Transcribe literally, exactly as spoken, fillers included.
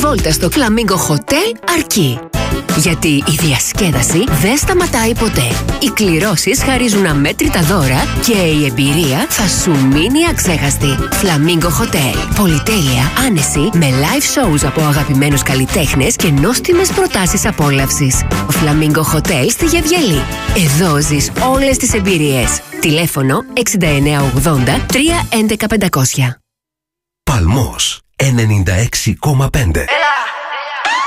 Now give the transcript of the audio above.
βόλτα στο Flamingo Hotel αρκεί. Γιατί η διασκέδαση δεν σταματάει ποτέ. Οι κληρώσεις χαρίζουν αμέτρητα δώρα και η εμπειρία θα σου μείνει αξέχαστη. Flamingo Hotel. Πολυτέλεια, άνεση, με live shows από αγαπημένους καλλιτέχνες και νόστιμες προτάσεις απόλαυσης. Flamingo Hotel στη Γεβγελή. Εδώ ζεις όλες τις εμπειρίες. Τηλέφωνο εξήντα εννέα ογδόντα τρία έντεκα πεντακόσια. Παλμός ενενήντα έξι κόμμα πέντε. Έλα.